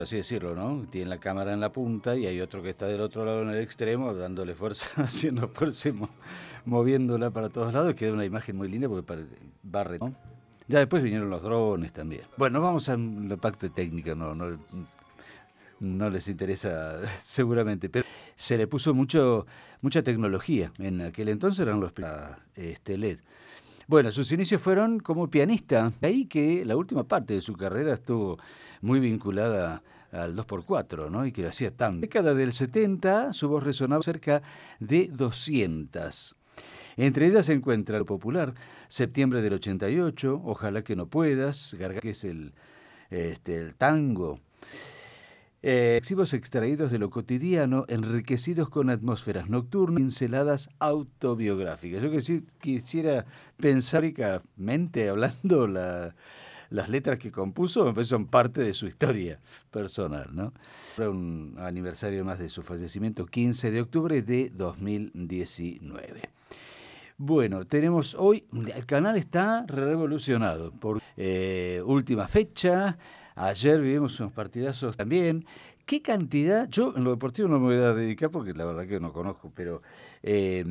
así decirlo, ¿no? Tiene la cámara en la punta y hay otro que está del otro lado en el extremo, dándole fuerza, haciendo fuerza y moviéndola para todos lados. Queda una imagen muy linda porque barre, ¿no? Ya después vinieron los drones también. Bueno, vamos a la parte técnica, no les interesa seguramente, pero se le puso mucha tecnología. En aquel entonces eran los LED. Bueno, sus inicios fueron como pianista, de ahí que la última parte de su carrera estuvo muy vinculada al 2x4, ¿no? Y que lo hacía tan. En la década del 70, su voz resonaba cerca de 200. Entre ellas se encuentra lo popular, Septiembre del 88, Ojalá que no puedas, Garganta, que es el tango. Exhibos extraídos de lo cotidiano, enriquecidos con atmósferas nocturnas, pinceladas autobiográficas. Yo quisiera pensar, únicamente hablando, las letras que compuso pues son parte de su historia personal, ¿no? Fue un aniversario más de su fallecimiento, 15 de octubre de 2019. Bueno, tenemos hoy, el canal está revolucionado por última fecha. Ayer vivimos unos partidazos también. ¿Qué cantidad? Yo en lo deportivo no me voy a dedicar porque la verdad que no conozco, pero eh,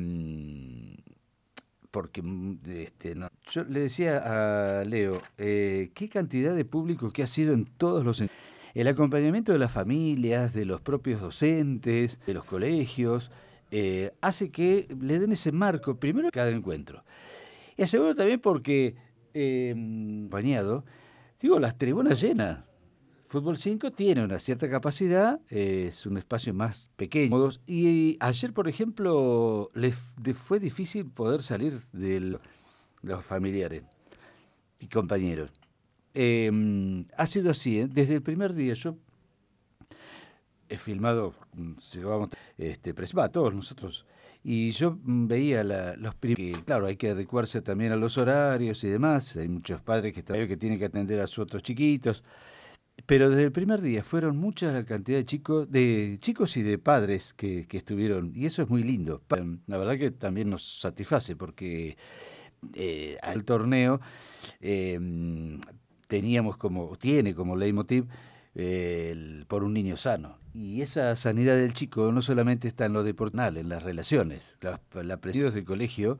porque no. Yo le decía a Leo, qué cantidad de público que ha sido en todos los. El acompañamiento de las familias, de los propios docentes, de los colegios, hace que le den ese marco, primero, a cada encuentro. Y segundo también porque, acompañado, digo, las tribunas llenas. Fútbol 5 tiene una cierta capacidad, es un espacio más pequeño. Y ayer, por ejemplo, fue difícil poder salir de los familiares y compañeros. Ha sido así, ¿eh? Desde el primer día. Yo he filmado, llevábamos, todos nosotros. Y yo veía los primeros, que claro, hay que adecuarse también a los horarios y demás. Hay muchos padres que tienen que atender a sus otros chiquitos. Pero desde el primer día fueron mucha la cantidad de chicos y de padres que estuvieron. Y eso es muy lindo. La verdad que también nos satisface porque al torneo eh, tiene como leitmotiv por un niño sano. Y esa sanidad del chico no solamente está en lo deportivo, en las relaciones, la presión del colegio,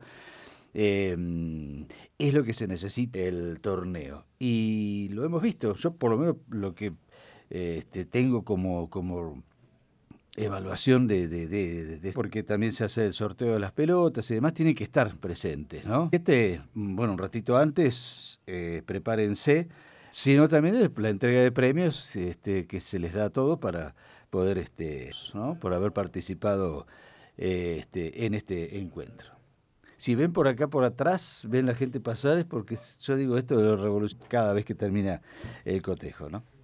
es lo que se necesita el torneo. Y lo hemos visto. Yo por lo menos lo que tengo como evaluación porque también se hace el sorteo de las pelotas y demás, tienen que estar presentes, ¿no? Un ratito antes, prepárense, sino también la entrega de premios que se les da a todos para poder, ¿no? Por haber participado en este encuentro. Si ven por acá, por atrás, ven la gente pasar, es porque yo digo esto de la revolución cada vez que termina el cotejo, ¿no?